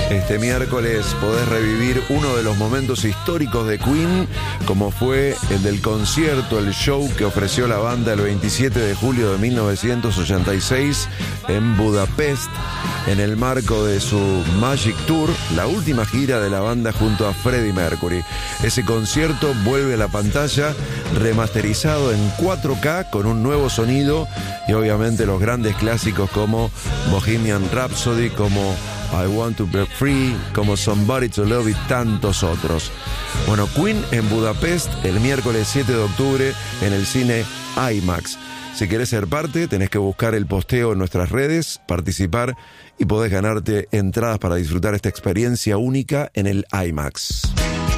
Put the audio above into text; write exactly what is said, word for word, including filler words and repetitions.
Este miércoles podés revivir uno de los momentos históricos de Queen, como fue el del concierto, el show que ofreció la banda el veintisiete de julio de mil novecientos ochenta y seis en Budapest, en el marco de su Magic Tour, la última gira de la banda junto a Freddie Mercury. Ese concierto vuelve a la pantalla remasterizado en cuatro K con un nuevo sonido y obviamente los grandes clásicos como Bohemian Rhapsody, como I Want to Be Free, como Somebody to Love y tantos otros. Bueno, Queen en Budapest el miércoles siete de octubre en el cine IMAX. Si querés ser parte, tenés que buscar el posteo en nuestras redes, participar y podés ganarte entradas para disfrutar esta experiencia única en el IMAX.